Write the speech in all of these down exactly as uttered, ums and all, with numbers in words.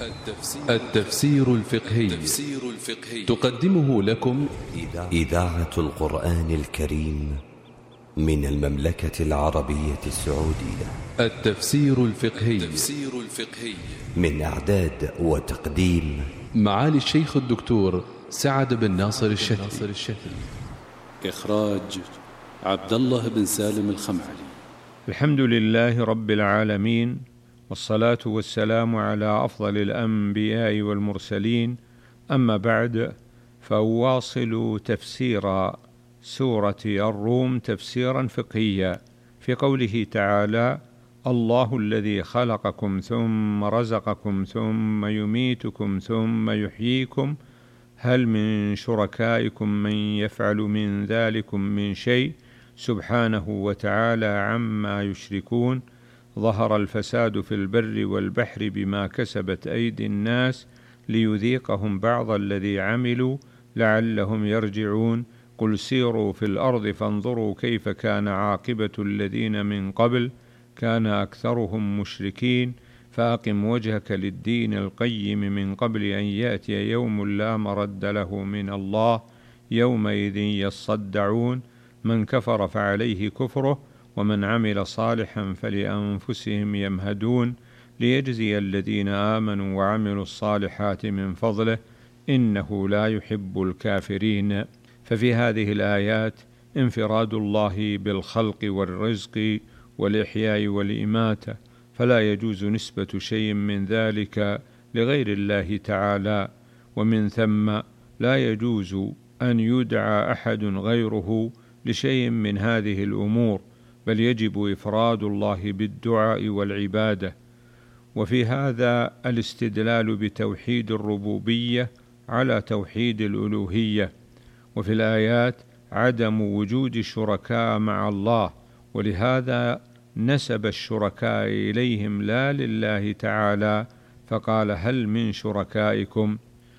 التفسير الفقهي تقدمه لكم إذاعة القرآن الكريم من المملكة العربية السعودية. التفسير الفقهي من إعداد وتقديم معالي الشيخ الدكتور سعد بن ناصر الشتري. إخراج عبد الله بن سالم الخمعلي. الحمد لله رب العالمين، والصلاة والسلام على أفضل الأنبياء والمرسلين، أما بعد، فأواصل تفسير سورة الروم تفسيرا فقهيا في قوله تعالى: الله الذي خلقكم ثم رزقكم ثم يميتكم ثم يحييكم هل من شركائكم من يفعل من ذلكم من شيء سبحانه وتعالى عما يشركون. ظهر الفساد في البر والبحر بما كسبت أيدي الناس ليذيقهم بعض الذي عملوا لعلهم يرجعون. قل سيروا في الأرض فانظروا كيف كان عاقبة الذين من قبل كان أكثرهم مشركين فأقم وجهك للدين القيم من قبل أن يأتي يوم لا مرد له من الله يومئذ يصدعون. من كفر فعليه كفره ومن عمل صالحا فلأنفسهم يمهدون ليجزي الذين آمنوا وعملوا الصالحات من فضله إنه لا يحب الكافرين. ففي هذه الآيات انفراد الله بالخلق والرزق والإحياء والإماتة، فلا يجوز نسبة شيء من ذلك لغير الله تعالى، ومن ثم لا يجوز أن يدعى أحد غيره لشيء من هذه الأمور، بل يجب إفراد الله بالدعاء والعبادة. وفي هذا الاستدلال بتوحيد الربوبية على توحيد الألوهية. وفي الآيات عدم وجود الشركاء مع الله، ولهذا نسب الشركاء إليهم لا لله تعالى، فقال هل من شركائكم.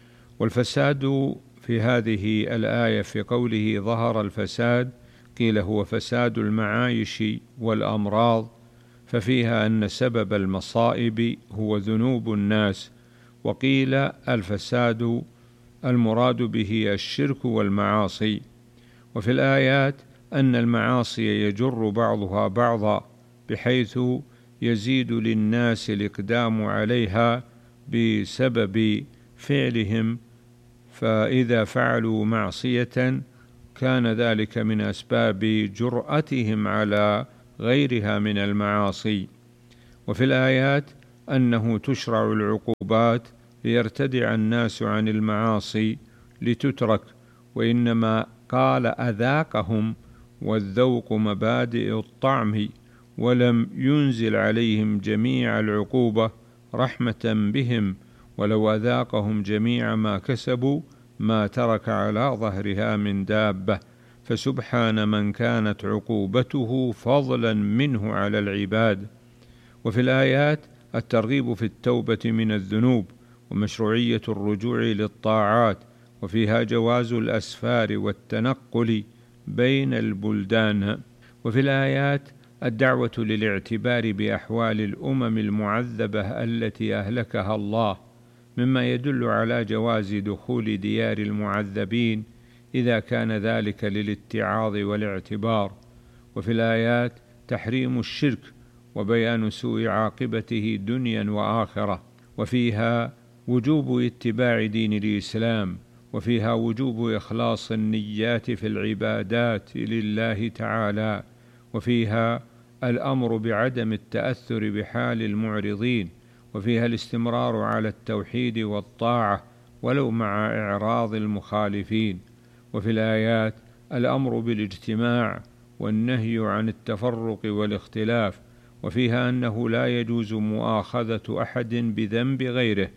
والفساد في هذه الآية في قوله ظهر الفساد قيل هو فساد المعايش والأمراض، ففيها أن سبب المصائب هو ذنوب الناس، وقيل الفساد المراد به الشرك والمعاصي. وفي الآيات أن المعاصي يجر بعضها بعضا بحيث يزيد للناس الإقدام عليها بسبب فعلهم، فإذا فعلوا معصية كان ذلك من أسباب جرأتهم على غيرها من المعاصي. وفي الآيات أنه تشرع العقوبات ليرتدع الناس عن المعاصي لتترك، وإنما قال أذاقهم، والذوق مبادئ الطعم، ولم ينزل عليهم جميع العقوبة رحمة بهم، ولو أذاقهم جميع ما كسبوا ما ترك على ظهرها من دابة، فسبحان من كانت عقوبته فضلا منه على العباد. وفي الآيات الترغيب في التوبة من الذنوب ومشروعية الرجوع للطاعات، وفيها جواز الأسفار والتنقل بين البلدان. وفي الآيات الدعوة للاعتبار بأحوال الأمم المعذبة التي أهلكها الله، مما يدل على جواز دخول ديار المعذبين إذا كان ذلك للاتعاظ والاعتبار. وفي الآيات تحريم الشرك وبيان سوء عاقبته دنيا وآخرة، وفيها وجوب اتباع دين الإسلام، وفيها وجوب إخلاص النيات في العبادات لله تعالى، وفيها الأمر بعدم التأثر بحال المعرضين، وفيها الاستمرار على التوحيد والطاعة ولو مع إعراض المخالفين. وفي الآيات الأمر بالاجتماع والنهي عن التفرق والاختلاف، وفيها أنه لا يجوز مؤاخذة أحد بذنب غيره،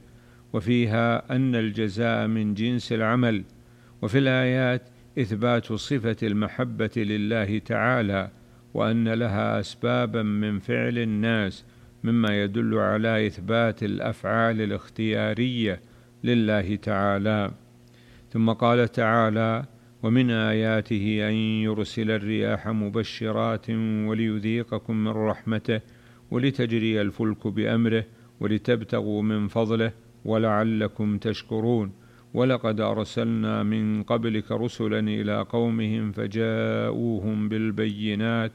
وفيها أن الجزاء من جنس العمل. وفي الآيات إثبات صفة المحبة لله تعالى، وأن لها أسبابا من فعل الناس، مما يدل على إثبات الأفعال الاختيارية لله تعالى. ثم قال تعالى: ومن آياته أن يرسل الرياح مبشرات وليذيقكم من رحمته ولتجري الفلك بأمره ولتبتغوا من فضله ولعلكم تشكرون. ولقد أرسلنا من قبلك رسلا إلى قومهم فجاءوهم بالبينات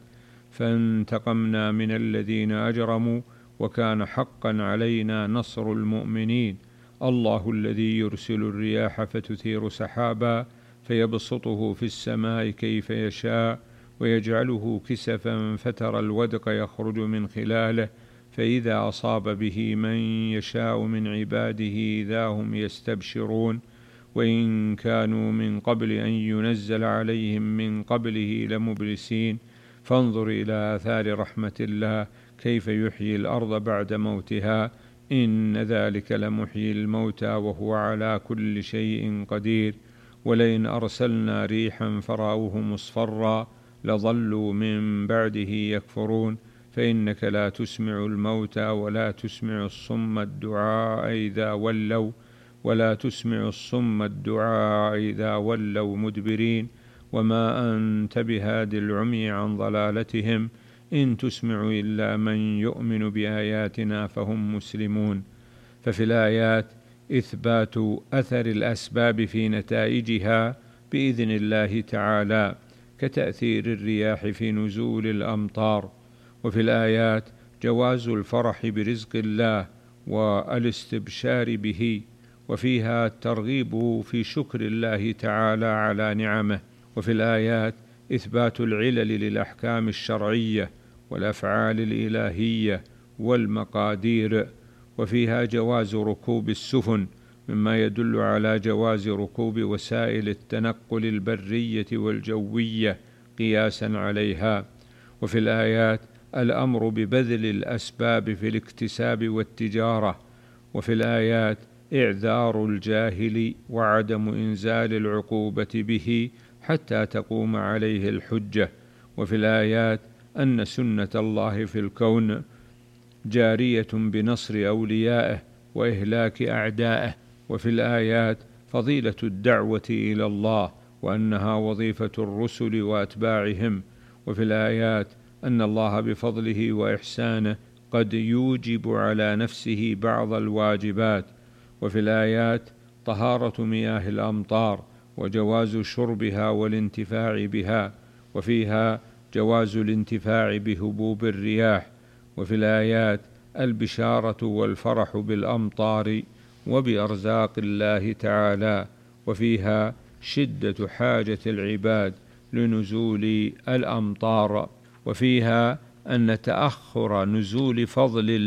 فانتقمنا من الذين أجرموا وكان حقا علينا نصر المؤمنين. الله الذي يرسل الرياح فتثير سحابا فيبسطه في السماء كيف يشاء ويجعله كسفا فترى الودق يخرج من خلاله فإذا أصاب به من يشاء من عباده إذا هم يستبشرون. وإن كانوا من قبل أن ينزل عليهم من قبله لمبلسين. فانظر إلى آثار رحمة الله كيف يحيي الأرض بعد موتها إن ذلك لمحيي الموتى وهو على كل شيء قدير. ولئن أرسلنا ريحا فرأوه مصفرا لظلوا من بعده يكفرون. فإنك لا تسمع الموتى ولا تسمع الصم الدعاء إذا ولوا ولا تسمع الصم الدعاء إذا ولوا مدبرين. وما أنت بهاد العمي عن ضلالتهم إن تسمع إلا من يؤمن بآياتنا فهم مسلمون. ففي الآيات إثبات أثر الأسباب في نتائجها بإذن الله تعالى كتأثير الرياح في نزول الأمطار. وفي الآيات جواز الفرح برزق الله والاستبشار به، وفيها الترغيب في شكر الله تعالى على نعمه. وفي الآيات إثبات العلل للأحكام الشرعية والأفعال الإلهية والمقادير. وفيها جواز ركوب السفن مما يدل على جواز ركوب وسائل التنقل البرية والجوية قياسا عليها. وفي الآيات الأمر ببذل الأسباب في الاكتساب والتجارة. وفي الآيات إعذار الجاهل وعدم إنزال العقوبة به حتى تقوم عليه الحجة. وفي الآيات أن سنة الله في الكون جارية بنصر أوليائه وإهلاك أعدائه. وفي الآيات فضيلة الدعوة إلى الله وأنها وظيفة الرسل وأتباعهم. وفي الآيات أن الله بفضله وإحسانه قد يوجب على نفسه بعض الواجبات. وفي الآيات طهارة مياه الأمطار وجواز شربها والانتفاع بها. وفيها جواز الانتفاع بهبوب الرياح. وفي الآيات البشارة والفرح بالأمطار وبأرزاق الله تعالى. وفيها شدة حاجة العباد لنزول الأمطار. وفيها أن تأخر نزول فضل